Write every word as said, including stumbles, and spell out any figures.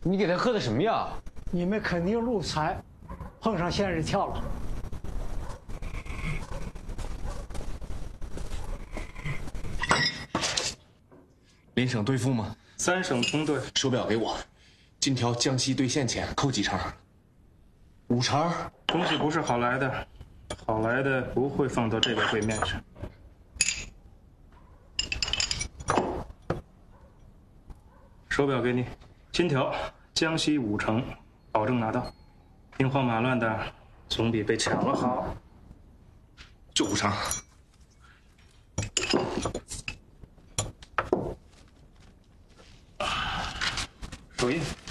你给他喝的什么药？ 你们肯定路财，碰上仙人跳了。 邻省兑付吗？ 三省通兑。 手表给我，金条江西兑现钱扣几成？五成。 东西不是好来的，好来的不会放到这个柜面上。手表给你，金条江西五成，保证拿到。兵荒马乱的，总比被抢了好。 就五成。 手印。